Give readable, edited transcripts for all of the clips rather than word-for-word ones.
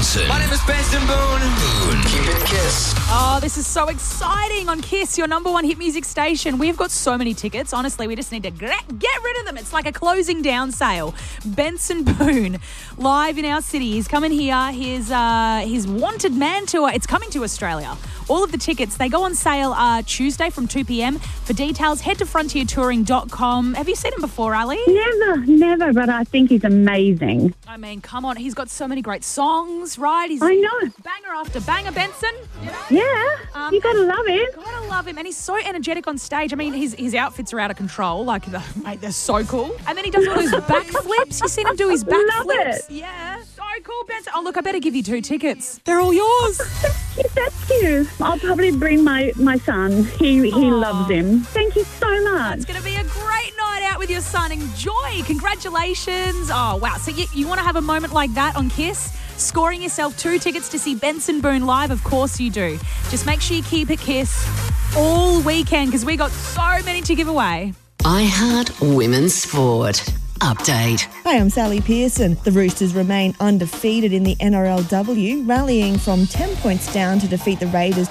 Benson. My name is Benson Boone. Keep it Kiss. Oh, this is so exciting on Kiss, your number one hit music station. We've got so many tickets. Honestly, we just need to get rid of them. It's like a closing down sale. Benson Boone, live in our city. He's coming here. His Wanted Man tour, it's coming to Australia. All of the tickets, they go on sale Tuesday from 2 p.m. For details, head to frontiertouring.com. Have you seen him before, Ali? Never, but I think he's amazing. I mean, come on. He's got so many great songs, right? He's I know. banger after banger, Benson. You know? Yeah, you gotta love him. Gotta love him. And he's so energetic on stage. I mean, his outfits are out of control. Like, mate, they're so cool. And then he does all those backflips. You seen him do his Love backflips? it. Yeah, so cool, Benson. Oh, look, I better give you 2 tickets. They're all yours. Thank you. I'll probably bring my son. He loves him. Thank you so much. It's going to be a great night out with your son. Enjoy. Congratulations. Oh, wow. So you want to have a moment like that on Kiss? Scoring yourself 2 tickets to see Benson Boone live? Of course you do. Just make sure you keep it Kiss all weekend because we got so many to give away. iHeart Women's Sport. Update. Hi, I'm Sally Pearson. The Roosters remain undefeated in the NRLW, rallying from 10 points down to defeat the Raiders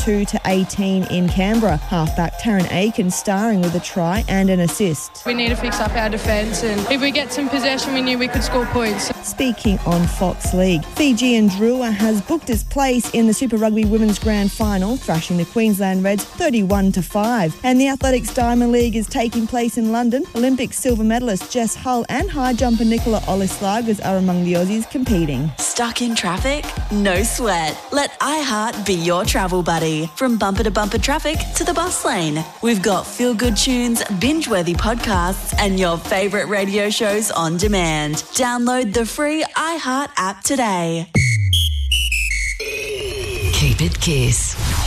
22-18 in Canberra. Halfback Taryn Aiken starring with a try and an assist. We need to fix up our defence, and if we get some possession, we knew we could score points. Speaking on Fox League, Fijian Drua has booked its place in the Super Rugby Women's Grand Final, thrashing the Queensland Reds 31-5. And the Athletics Diamond League is taking place in London. Olympic silver medalist Jess Hull and high jumper Nicola Olislagers are among the Aussies competing. Stuck in traffic? No sweat. Let iHeart be your travel buddy. From bumper to bumper traffic to the bus lane. We've got feel-good tunes, binge-worthy podcasts, and your favourite radio shows on demand. Download the free iHeart app today. Keep it Kiss.